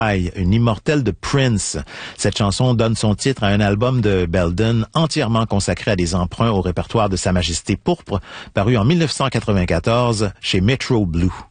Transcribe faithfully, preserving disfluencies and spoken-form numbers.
une immortelle de Prince. Cette chanson donne son titre à un album de Belden entièrement consacré à des emprunts au répertoire de Sa Majesté Pourpre, paru en mille neuf cent quatre-vingt-quatorze chez Metro Blue.